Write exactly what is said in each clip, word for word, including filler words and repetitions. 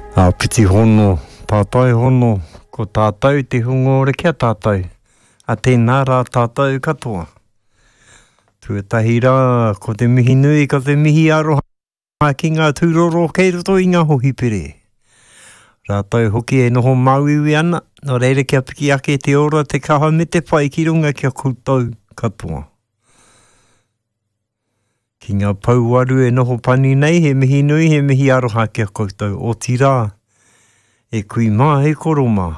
A piti hono, tātai hono, ko tātou te hungore kia tātou. A tēnā rā tātou katoa. Tuatahi rā, ko te mihi nui, ko te mihi aroha ki ngā tūroro kei roto i ngā hohi pere. Rātou hoki e noho mauiwi ana, no reire kia piki ake te ora te kaha me te pai ki runga kia koutou katoa. Ki ngā pauaru e noho pani nei, he mihi nui, he mihi aroha kia koutou. O tirā, e kui mā, e koro mā.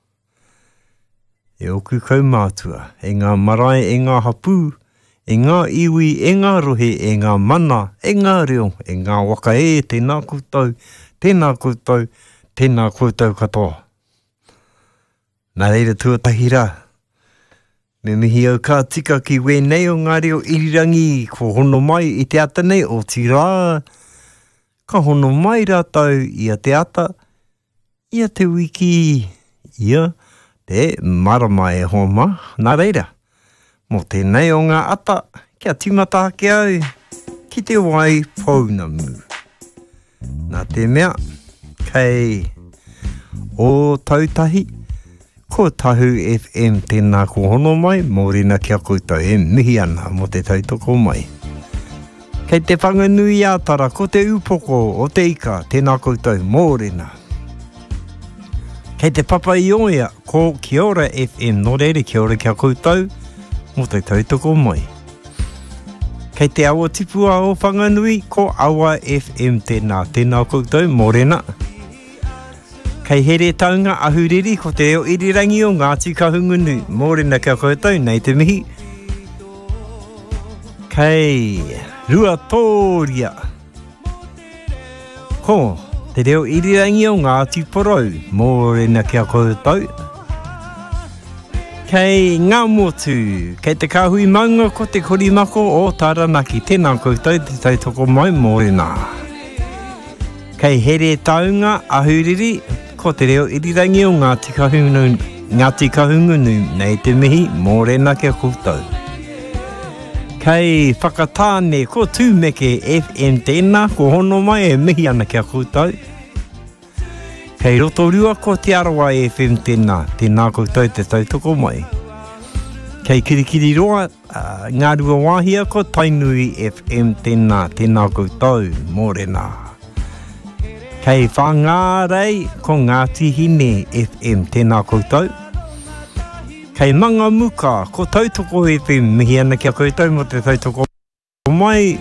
E oku kaumātua, e ngā marae, e ngā hapu, e ngā iwi, e ngā rohe, e ngā mana, e ngā reo, e ngā waka e, tēnā koutou, tēnā koutou, tēnā koutou katoa. Nā reira tuatahi rā. Me mihi au ka tika ki wēnei o ngā reo irirangi, ko hono mai i te ata nei o tirā. Ka hono mai rātou i a te ata, i a te wiki, ia te marama e homa. Nā reira, mō tēnei o ngā ata, kia timata ake au, ki te wai pounamu. Nā te mea, kei o tautahi, ko Tahu F M tēnā ko hono mai, mōrena kia koutou e mihi ana mo te tautoko mai. Kei te whanganui ātara, ko te upoko o te ika, tēnā koutou mōrena. Kei te papa i oia, ko Kia Ora F M, no reire kia ora kia koutou, mo te tautoko mai. Kei te awa tipua o whanganui, ko Awa F M tēnā, tēnā koutou mōrena. Kei here taunga ahuriri ko te reo irirangi o Ngāti Kahungunu. Mōrena kia koutou, nei te mihi. Kei Rua Tōria. Ko te reo irirangi o Ngāti Porou. Mōrena kia koutou. Kei Ngā Motu. Kei te kahui maunga ko te korimako o Taranaki. Tēnā koutou te tautoko mai, mōrena. Kei here taunga ahuriri ko te reo irirangi o Ngāti Kahungunu, Ngāti Kahungunu, nei te mihi, mōrena kia koutou. Kei whakatāne ko Tūmeke F M tēnā, ko hono mai e mihi ana kia koutou. Kei Rotorua ko Te Arawa F M tēnā, tēnā koutou te tautoko mai. Kei Kirikiri Roa, uh, Ngā Rua Wāhia ko Tainui F M tēnā, tēnā koutou, mōrena. Kei Whangārei ko Ngāti Hine F M, tēnā koutou. Kei Mangamuka ko Tautoko F M, mihi ana kia koutou mo te tautoko mai.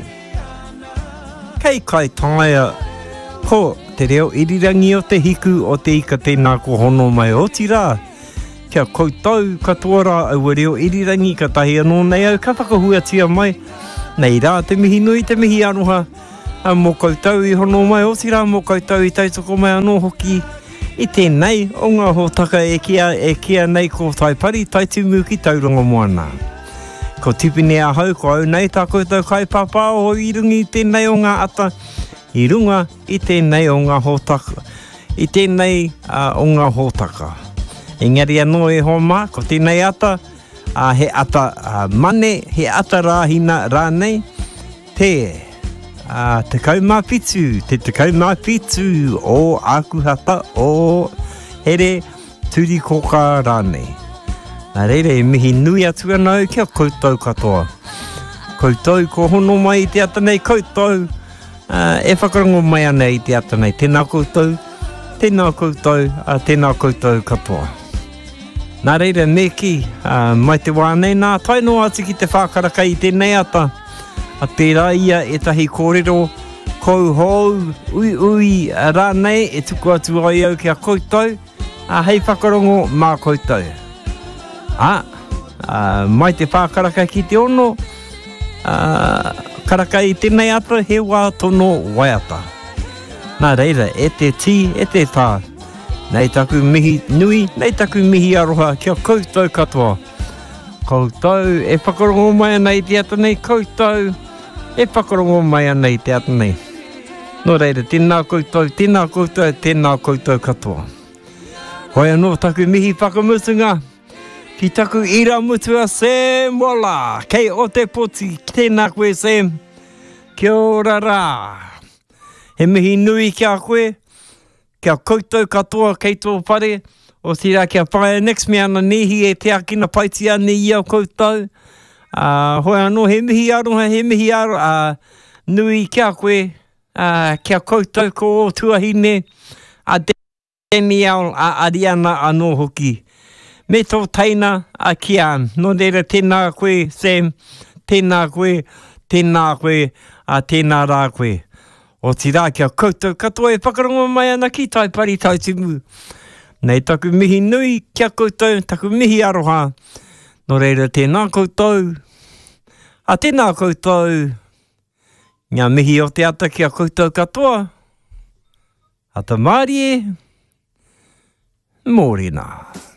Kei Kaitaia ko te reo irirangi o te hiku o te ika, tēnā ko hono mai o tirā. Kia koutou katoa rā au reo irirangi ka tahi anō nei au, ka whakahuatia mai. Nei rā, te mihi nui, te mihi aroha. A mō koutou i hono mai o tira, mō koutou i tautoko mai anō hoki i tēnei o ngā hōtaka e kia, e kia nei ko taipari, taitumu ki tauranga moana. Ko tipine a hau, ko au nei tā koutou kai papa o i rungi i tēnei o ngā ata, i runga i tēnei o ngā hōtaka, i tēnei uh, o ngā hōtaka. Engari anō e homa, ko tēnei ata, uh, he ata uh, mane, he ata rāhina rānei, te Uh, te kaumāpitu, te te kaumāpitu o Akuhata o Here Turikoka rānei. Nā reire, e mihi nui atu anau kia koutou katoa. Koutou ko hono mai i te ata nei, koutou uh, e whakarongo mai ana i te ata nei. Tēnā koutou, tēnā koutou, uh, tēnā koutou katoa. Nā reire, neki, uh, mai te wānei nā taino atu ki te whākaraka i tēnei ata. A tērā ia e tahi kōrero, kou hou, ui ui, rānei, e tuku atu ai au kia koutou, a hei whakarongo mā koutou. A, a mai te whākaraka ki te ono, a, karaka i tēnei ata, he wā tono waiata. Nā reira, e te tī, e te tā, nei taku mihi nui, nei taku mihi aroha, kia koutou katoa. Koutou, e whakarongo mai ana i te ata nei, koutou, e whakarongo mai ana i te ata nei. Nō reira, tēnā koutou, tēnā koutou, tēnā koutou katoa. Hoi anō taku mihi whakamutunga, ki taku ira mutua Sam Walla, kei o te poti, tēnā koe Sam, kia ora rā. He mihi nui kia koe, kia koutou katoa kei tō whare, o tira kia whae next mea na nehi e te akina paitia ni ia koutou. Uh, hoi anō he mihi aroha, he mihi aroha, uh, nui kia koe, uh, kia koutou ko o tuahine, a tēni au a ariana anō hoki. Me tō taina a kia, no reira tēnā koe Sam, tēnā koe, tēnā koe, a tēnā rā koe. O tira kia koutou katoa e whakarongo mai ana ki tai pari tau timu. Nei taku mihi nui kia koutou, taku mihi aroha. No reira tēnā koutou, a tēnā koutou, ngā mihi o te ata kia koutou katoa. A ta Mārie, mōrena.